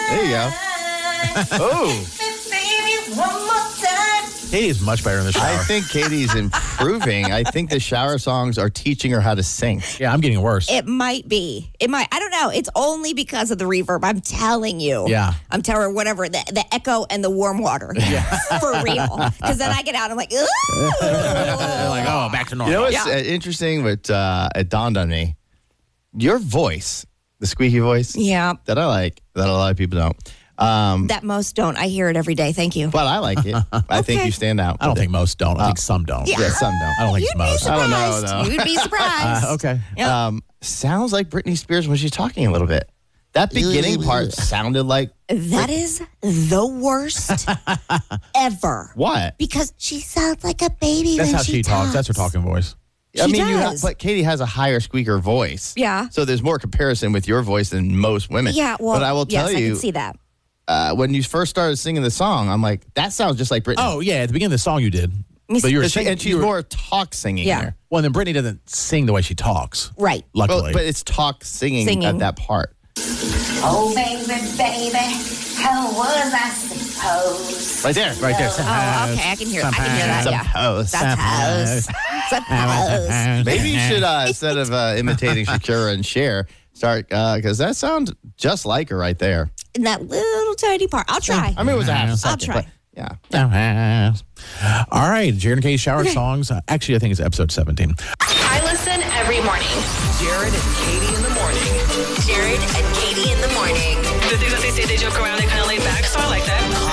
There you go. Oh. Katie's much better in the shower. I think Katie's improving. I think the shower songs are teaching her how to sing. Yeah, I'm getting worse. It might be. It might. I don't know. It's only because of the reverb. I'm telling you. Yeah. I'm telling her whatever. The echo and the warm water. Yeah. For real. Because then I get out and I'm like, ooh. Like, oh, back to normal. You know what's interesting? But it dawned on me. Your voice, the squeaky voice, Yeah. that I like, that a lot of people don't. That most don't. I hear it every day. Thank you. But I like it. I think you stand out. I don't think most don't. I think some don't. Yeah, some don't. I don't think it's You'd be most. I don't know, surprised. though. You'd be surprised. Okay. Yep. Sounds like Britney Spears when she's talking a little bit. That beginning part sounded like That is the worst ever. what? Because she sounds like a baby That's when how she talks. That's her talking voice. I She mean, does. but Katie has a higher squeaker voice. Yeah. So there's more comparison with your voice than most women. Yeah, well, but I will tell yes, I you, can see that. when you first started singing the song, I'm like, that sounds just like Britney. Oh, yeah. At the beginning of the song, you did. But you were singing. And she's more talk singing Yeah. there. Well, then Brittany doesn't sing the way she talks. Right. Luckily. Well, but it's talk singing Singing. at that part. Oh, baby, how was I supposed? Right there. Right there. Oh, okay. I can hear that. Yeah. Suppose. That's Suppose. Maybe you should, instead of imitating Shakira and Cher, start, because that sounds just like her right there. In that little tiny part. I'll try. I mean, it was a half a I'll second. try. But, yeah. All right. Jared and Katie shower songs. Actually, I think it's episode 17. I listen every morning. Jared and Katie in the morning. Jared and Katie in the morning. The things that they say, they joke around, they kind of laid back, so I like that.